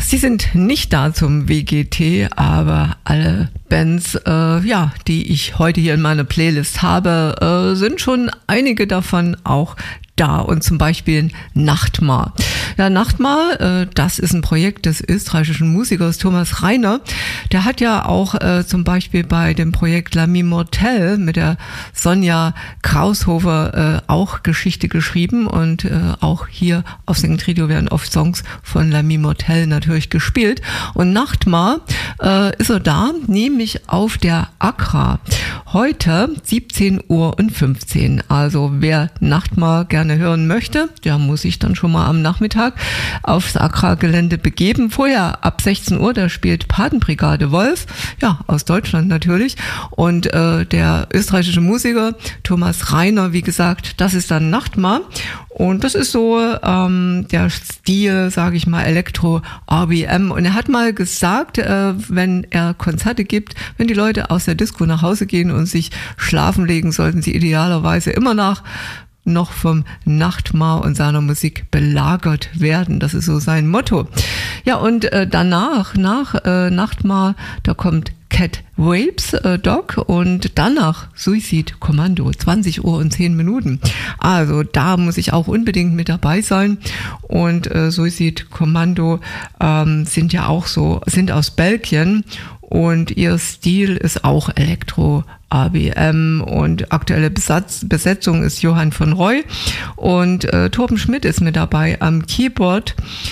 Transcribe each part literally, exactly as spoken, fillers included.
Sie sind nicht da zum W G T, aber alle Bands, äh, ja, die ich heute hier in meiner Playlist habe, äh, sind schon einige davon auch da, und zum Beispiel Nachtmar. Ja, Nachtmar, äh, das ist ein Projekt des österreichischen Musikers Thomas Reiner. Der hat ja auch äh, zum Beispiel bei dem Projekt L'Ami Mortel mit der Sonja Kraushofer äh, auch Geschichte geschrieben, und äh, auch hier auf Sing Trio werden oft Songs von L'Ami Mortel natürlich gespielt. Und Nachtmar äh, ist er da, nämlich auf der Accra. Heute siebzehn Uhr fünfzehn. Also wer Nachtmar gerne hören möchte, der muss sich dann schon mal am Nachmittag aufs Accra-Gelände begeben. Vorher ab sechzehn Uhr, da spielt Patenbrigade Wolf, ja, aus Deutschland natürlich. Und äh, der österreichische Musiker Thomas Reiner, wie gesagt, das ist dann Nachtmar. Und das ist so ähm, der Stil, sage ich mal, Elektro-R B M. Und er hat mal gesagt, äh, wenn er Konzerte gibt, wenn die Leute aus der Disco nach Hause gehen und sich schlafen legen, sollten sie idealerweise immer nach noch vom Nachtmar und seiner Musik belagert werden. Das ist so sein Motto. Ja, und äh, danach, nach äh, Nachtmar, da kommt Cat Vapes äh, Dog, und danach Suicide Commando, zwanzig Uhr und zehn Minuten. Also da muss ich auch unbedingt mit dabei sein. Und äh, Suicide Commando ähm, sind ja auch so, sind aus Belgien, und ihr Stil ist auch Elektro R B M, und aktuelle Besatz, Besetzung ist Johann von Roy, und äh, Torben Schmidt ist mit dabei am Keyboard,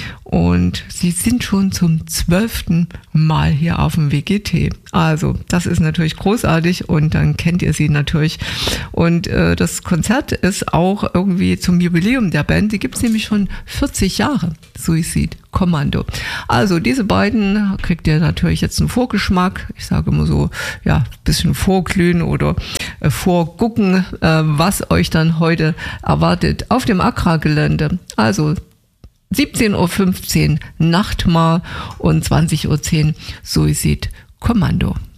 und sie sind schon zum zwölften Mal hier auf dem W G T. Also das ist natürlich großartig, und dann kennt ihr sie natürlich. Und äh, das Konzert ist auch irgendwie zum Jubiläum der Band. Die gibt es nämlich schon vierzig Jahre, Suicide Commando. Also diese beiden kriegt ihr natürlich jetzt einen Vorgeschmack. Ich sage immer so, ja, ein bisschen vorglühen oder äh, vorgucken, äh, was euch dann heute erwartet auf dem Accra-Gelände. Also siebzehn Uhr fünfzehn Nachtmar und zwanzig Uhr zehn Suicide Commando.